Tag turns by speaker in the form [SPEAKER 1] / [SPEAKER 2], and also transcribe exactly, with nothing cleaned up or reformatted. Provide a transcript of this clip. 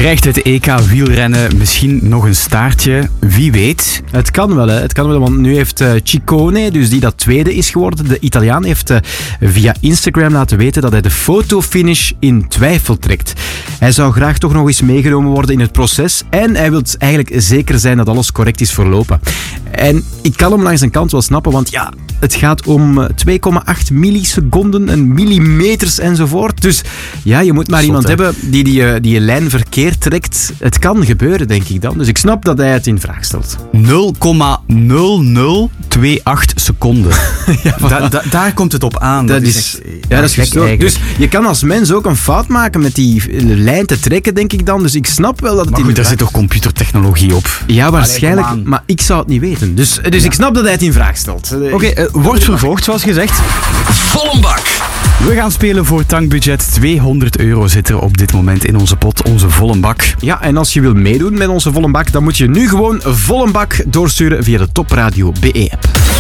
[SPEAKER 1] Krijgt het E K wielrennen misschien nog een staartje? Wie weet.
[SPEAKER 2] Het kan wel, hè. Het kan wel, want nu heeft uh, Ciccone, dus die dat tweede is geworden, de Italiaan, heeft uh, via Instagram laten weten dat hij de fotofinish in twijfel trekt. Hij zou graag toch nog eens meegenomen worden in het proces en hij wil eigenlijk zeker zijn dat alles correct is verlopen. En ik kan hem langs zijn kant wel snappen, want ja, het gaat om twee komma acht milliseconden en millimeters enzovoort. Dus ja, je moet maar Zot, iemand hè? hebben die die, die je lijn verkeerd trekt. Het kan gebeuren, denk ik dan. Dus ik snap dat hij het in vraag stelt.
[SPEAKER 1] nul komma nul nul twee acht seconden.
[SPEAKER 2] ja,
[SPEAKER 1] da, da, daar komt het op aan.
[SPEAKER 2] Dat, dat is, is echt, ja, dat is gestoord. Dus je kan als mens ook een fout maken met die lijn te trekken, denk ik dan. Dus ik snap wel dat het
[SPEAKER 1] maar
[SPEAKER 2] in
[SPEAKER 1] goed,
[SPEAKER 2] vraag...
[SPEAKER 1] daar zit toch computertechnologie op?
[SPEAKER 2] Ja, waarschijnlijk. Allee, maar ik zou het niet weten. Dus, dus ja. ik snap dat hij het in vraag stelt.
[SPEAKER 1] Oké, okay, uh, wordt vervolgd, zoals gezegd.
[SPEAKER 3] Volle bak.
[SPEAKER 1] We gaan spelen voor tankbudget. tweehonderd euro zit er op dit moment in onze pot, onze volle bak.
[SPEAKER 2] Ja, en als je wil meedoen met onze volle bak, dan moet je nu gewoon volle bak doorsturen via de Top Radio B E app.